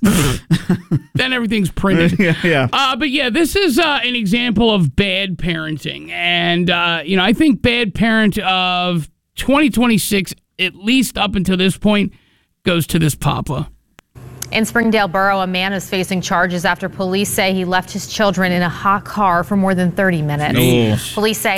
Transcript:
Then everything's printed. Yeah. But yeah, this is an example of bad parenting. And, I think bad parent of 2026, at least up until this point, goes to this papa. In Springdale Borough, a man is facing charges after police say he left his children in a hot car for more than 30 minutes. Jeez. Police say